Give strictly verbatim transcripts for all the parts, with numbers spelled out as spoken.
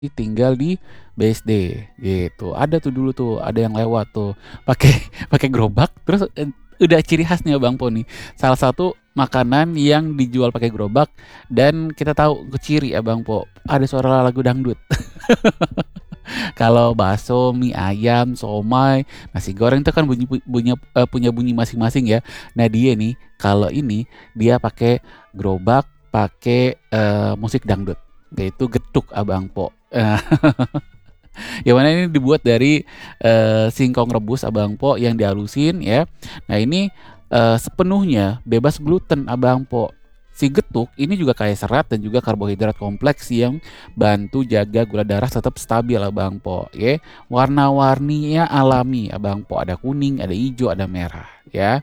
tinggal di B-S-D gitu. Ada tuh dulu tuh, ada yang lewat tuh pakai pakai gerobak terus, eee, udah ciri khasnya Bang Po nih, salah satu makanan yang dijual pakai gerobak dan kita tahu ke ciri ya Bang Po, ada suara lagu dangdut. Kalau bakso, mie ayam, somai, nasi goreng itu kan bunyi pu punya, eee, punya bunyi masing-masing ya. Nah dia nih, kalau ini dia pakai gerobak, pakai, eee, musik dangdut, yaitu getuk ah Bang Po. Yang mana ini dibuat dari, eee, singkong rebus ah Bang Po yang dihalusin ya. Nah ini, eee, sepenuhnya bebas gluten ah Bang Po. Si getuk ini juga kaya serat dan juga karbohidrat kompleks yang bantu jaga gula darah tetap stabil ah Bang Po, ye. Warna-warninya alami ah Bang Po, ada kuning, ada ijo, ada merah ya.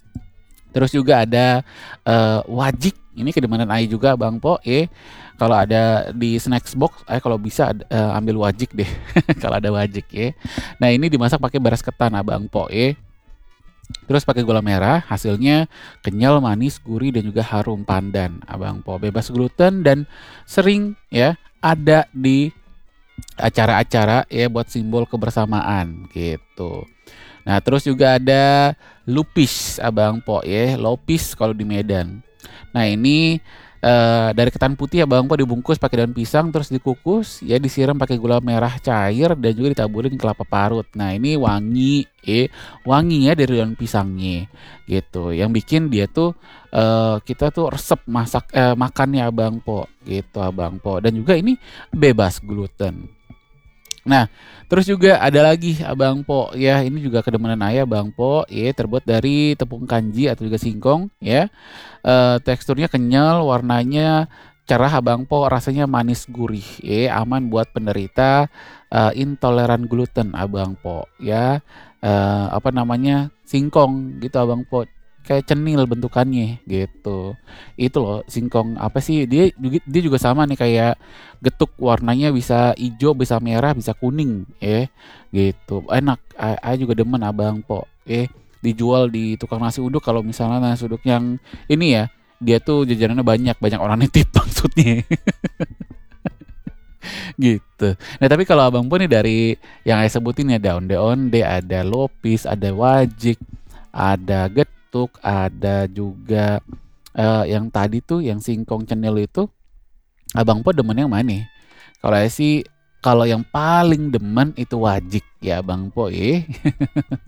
Terus juga ada, eee, wajik, ini kedemenan Aye juga Bang Po ye. Kalau ada di snacks box, Aye kalau bisa ad eee, ambil wajik deh, kalau ada wajik ye. Nah ini dimasak pakai beras ketan ah Bang Po ye. Terus pakai gula merah, hasilnya kenyal, manis, gurih, dan juga harum pandan ah Bang Po. Bebas gluten dan sering ya ada di acara-acara ya buat simbol kebersamaan gitu. Nah terus juga ada lupis ah Bang Po ye, lopis kalau di Medan. Nah ini, eee, dari ketan putih ya Bang Po dibungkus pakai daun pisang terus dikukus ya disiram pakai gula merah cair dan juga ditaburin kelapa parut. Nah ini wangi ye, wanginya dari daun pisangnya gitu, yang bikin dia tuh, eee, kita tuh resep masak eee, makannya ah Bang Po, gitu ah Bang Po, dan juga ini bebas gluten. Nah, terus juga ada lagi ah Bang Po ya, ini juga kedemenan Aye ah Bang Po ye, terbuat dari tepung kanji atau juga singkong ya, eee, teksturnya kenyal, warnanya cerah ah Bang Po, rasanya manis gurih ye, aman buat penderita, eee, intoleran gluten ah Bang Po ya. Eee, apa namanya, singkong gitu ah Bang Po, kayak cenil bentukannya gitu. Itu loh singkong apa sih, dia jugi dia juga sama nih kayak getuk, warnanya bisa ijo, bisa merah, bisa kuning ye, gitu. Enak, a Aye juga demen ah Bang Po ye, dijual di tukang nasi uduk kalau misalnya nasi uduk yang ini ya, dia tuh jajanannya banyak, banyak orang nitip maksudnya. Gitu. Nah tapi kalau Abang Po nih dari yang Aye sebutin ya, ada onde-onde, ada lopis, ada wajik, ada getuk, ada juga, eee, yang tadi tuh yang singkong cenil itu, Abang Po demen yang mane? Kalau Aye sih, kalau yang paling demen itu wajik ya Bang Po ye.